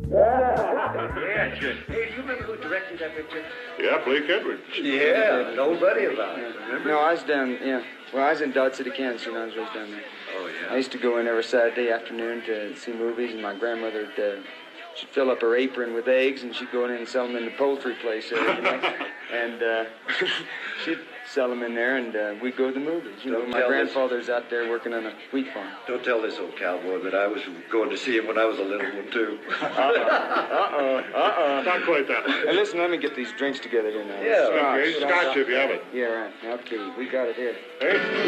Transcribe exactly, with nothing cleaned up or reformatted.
Yeah, sure. Hey, do you remember who directed that picture? Yeah, Blake Edwards. Yeah, an old buddy of ours. Remember? No, I was down, yeah. Well, I was in Dodge City, Kansas, you know, I was raised down there. Oh, yeah. I used to go in every Saturday afternoon to see movies, and my grandmother would, uh, she'd fill up her apron with eggs, and she'd go in and sell them in the poultry place there, you know. And uh, she'd sell them in there, and uh, we'd go to the movies. You Don't know, my tell grandfather's out there working on a wheat farm. Don't tell this old cowboy that I was going to see him when I was a little one, too. Uh-oh, uh-oh. Not quite that way. Hey, listen, let me get these drinks together here now. Yeah. Okay, scotch if you have it. Yeah, right. Okay, we got it here. Hey.